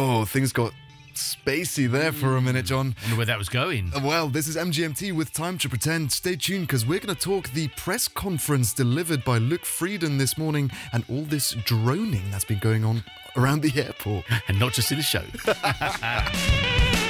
Oh, things got spacey there for a minute, John. I wonder where that was going. Well, this is MGMT with Time to Pretend. Stay tuned because we're going to talk the press conference delivered by Luke Frieden this morning and all this droning that's been going on around the airport. And not just in the show.